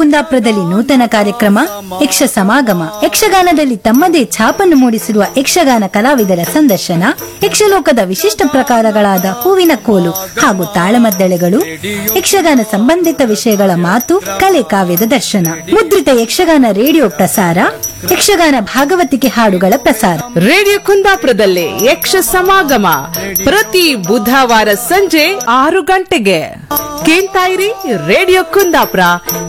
ಕುಂದಾಪುರದಲ್ಲಿ ನೂತನ ಕಾರ್ಯಕ್ರಮ ಯಕ್ಷ ಸಮಾಗಮ. ಯಕ್ಷಗಾನದಲ್ಲಿ ತಮ್ಮದೇ ಛಾಪನ್ನು ಮೂಡಿಸಿರುವ ಯಕ್ಷಗಾನ ಕಲಾವಿದರ ಸಂದರ್ಶನ, ಯಕ್ಷಲೋಕದ ವಿಶಿಷ್ಟ ಪ್ರಕಾರಗಳಾದ ಹೂವಿನ ಕೋಲು ಹಾಗೂ ತಾಳಮದ್ದಳೆಗಳು, ಯಕ್ಷಗಾನ ಸಂಬಂಧಿತ ವಿಷಯಗಳ ಮಾತು ಕಲೆ ಕಾವ್ಯದ ದರ್ಶನ ಮುದ್ರಿತ ಯಕ್ಷಗಾನ ರೇಡಿಯೋ ಪ್ರಸಾರ, ಯಕ್ಷಗಾನ ಭಾಗವತಿಕೆ ಹಾಡುಗಳ ಪ್ರಸಾರ. ರೇಡಿಯೋ ಕುಂದಾಪುರದಲ್ಲಿ ಯಕ್ಷ ಸಮಾಗಮ ಪ್ರತಿ ಬುಧವಾರ ಸಂಜೆ 6 ಗಂಟೆಗೆ. ಕೇಳ್ತಾ ಇರಿ ರೇಡಿಯೋ ಕುಂದಾಪುರ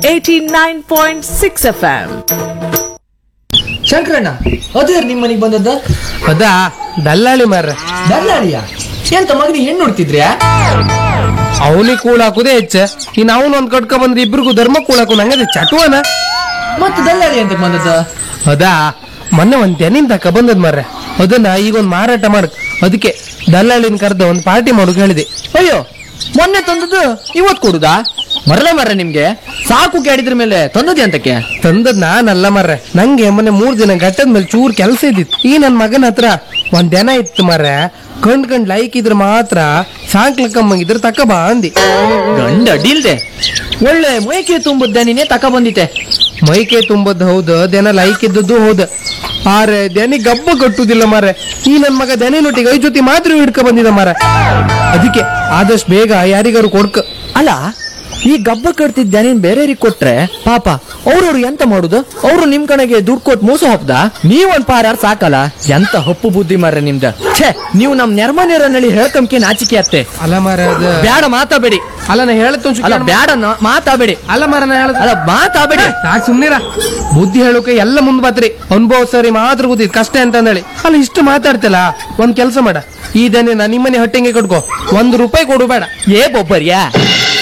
89.6 FM. ಶಂಕರಣ್ಣ, ಅದೇ ನಿಮ್ಮ ಮನೆಗೆ ಬಂದದ್ದ? ಅದಾ ದಲ್ಲಾಳಿ ಮಾರ್ರೆ. ದಲ್ಲಾಳಿಯ? ಎಂತ ಮಗನಿಗೆ ಹೆಣ್ಣು ನೋಡ್ತಿದ್ರ್ಯಾ? ಅವನಿಗೆ ಕೂಳಾಕುದೇ ಹೆಚ್ಚ, ಇನ್ ಅವನು ಒಂದ್ ಕಟ್ಕ ಬಂದ್ರೆ ಇಬ್ರಿಗೂ ಧರ್ಮ ಕೂಳಾಕು ನಂಗದೆ ಚಟುವನ. ಮತ್ತೆ ದಲ್ಲಾಳಿ ಅಂತ ಬಂದದ್ದ? ಅದಾ ಮೊನ್ನೆ ಒಂದ್ ತೆನಿನ್ ತಕ ಬಂದದ್ ಮಾರ್ರೆ. ಅದನ್ನ ಈಗ ಒಂದ್ ಮಾರಾಟ ಮಾಡಕ್, ಅದಕ್ಕೆ ದಲ್ಲಾಳಿನ ಕರೆದ ಒಂದ್ ಪಾರ್ಟಿ ಮಾಡೋಕ್ ಹೇಳಿದೆ. ಅಯ್ಯೋ, ಮೊನ್ನೆ ತಂದದ್ದು ಇವತ್ ಕೊಡುದಾ? ಮರಲ ಮರ್ರೆ, ನಿಮ್ಗೆ ಸಾಕು ಕೇಳಿದ್ರ ಮೇಲೆ ತಂದದ್ದೆ ಅಂತಕ್ಕೆ? ತಂದದ್ ನಾನಲ್ಲ ಮಾರ್ರೆ, ನಂಗೆ ಮೊನ್ನೆ 3 ದಿನ ಗಟ್ಟದ ಮೇಲೆ ಚೂರ್ ಕೆಲಸ ಇದ್ದಿತ್ತು. ಈ ನನ್ ಮಗನ ಹತ್ರ ಒಂದ್ ದನ ಇತ್ತು ಮಾರ್ರೆ. ಕಂಡ್ ಲೈಕ್ ಇದ್ರ ಮಾತ್ರ ಸಾಂಕ್ಲಕ್ಕಮ್ಮಂಗಿದ್ರ ತಕ ಬಾ ಅಂದಿ. ಗಂಡ ಅಡ್ಡಿಲ್ದೆ ಒಳ್ಳೆ ಮೈಕೆ ತುಂಬುದ್ದ ನೀನೆ ತಕ ಬಂದಿತ್ತೆ. ಮೈಕೆ ತುಂಬದ್ ಹೌದು, ದನ ಲೈಕ್ ಇದ್ದದ್ದು ಹೌದು. ಆರೆ ದನಿ ಗಬ್ಬ ಕಟ್ಟುದಿಲ್ಲ ಮಾರ್ರೆ. ಈ ನನ್ ಮಗ ದನಿನೊಟ್ಟಿಗೆ 5 ಜೊತೆ ಮಾತ್ರ ಹಿಡ್ಕ ಬಂದಿದ ಮಾರ. ಅದಕ್ಕೆ ಆದಷ್ಟು ಬೇಗ ಯಾರಿಗಾರು ಕೊಡ್ಕ. ಅಲ್ಲ, ಈ ಗಬ್ಬ ಕಟ್ತಿದ್ದ ನೀನ್ ಬೇರೆಯವ್ರಿಗೆ ಕೊಟ್ರೆ ಪಾಪ ಅವ್ರವ್ರು ಎಂತ ಮಾಡುದು? ಅವ್ರು ನಿಮ್ ಕಡೆಗೆ ದುಡ್ಡು ಕೊಟ್ಟು ಮೋಸ ಹೊಪ್ಪದ? ನೀವೊಂದ್ ಪಾರಾರ್ ಸಾಕಲ್ಲ. ಎಂತ ಹಪ್ಪು ಬುದ್ಧಿ ಮಾರ್ರೆ ನಿಮ್ದ. ಛೇ, ನೀವು ನಮ್ ನೆರ್ಮನೇರನಲ್ಲಿ ಹೇಳ್ಕಂಕೆ ನಾಚಿಕೆ ಅತ್ತೆ. ಅಲ್ಲ ಮಾರ, ಬ್ಯಾಡ ಮಾತಾಬೇಡಿ. ಅಲ್ಲ ನಾ ಹೇಳತ್ತ ಅಲ್ಲ ಬ್ಯಾಡ ಮಾತಾಬೇಡಿ. ಅಲ್ಲ ಮಾರ, ನಾ ಹೇಳ ಅಲ್ಲ ಮಾತಾಬೇಡಿ. ಸಾಕ್ ಸುಮ್ನಿರ. ಬುದ್ಧಿ ಹೇಳೋಕೆ ಎಲ್ಲ ಮುಂದ್ ಬಾತ್ರಿ. ಅನುಭವ ಸರಿ ಮಾತ್ರ ಗೊತ್ತಿದ್ ಕಷ್ಟ ಅಂತ ಹೇಳಿ. ಅಲ್ಲ ಇಷ್ಟು ಮಾತಾಡ್ತಿಲ್ಲ, ಒಂದ್ ಕೆಲ್ಸ ಮಾಡ. ಈ ದನ ನಿಮ್ಮನೆ ಹಟ್ಟಿಂಗೆ ಕಟ್ಕೋ, 1 ರೂಪಾಯಿ ಕೊಡು ಬೇಡ. ಏ ಬೊಬ್ಬರ್ಯಾ,